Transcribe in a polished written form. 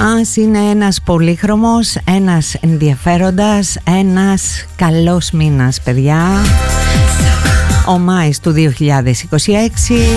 Ας είναι ένας πολύχρωμος, ένας ενδιαφέροντας, ένας καλός μήνας, παιδιά. Ο Μάης του 2026